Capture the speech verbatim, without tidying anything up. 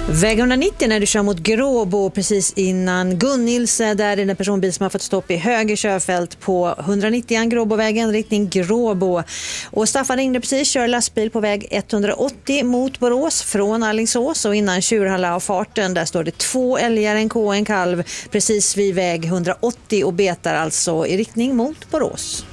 Väg etthundranittio när du kör mot Gråbo precis innan Gunnils, där är det en personbil som har fått stopp i höger körfält på etthundranittio Gråbovägen riktning Gråbo. Och Staffan ringde precis, kör lastbil på väg etthundraåttio mot Borås från Alingsås, och innan Tjurhalla av farten där står det två älgar, en ko och en kalv precis vid väg etthundraåttio och betar alltså i riktning mot Borås.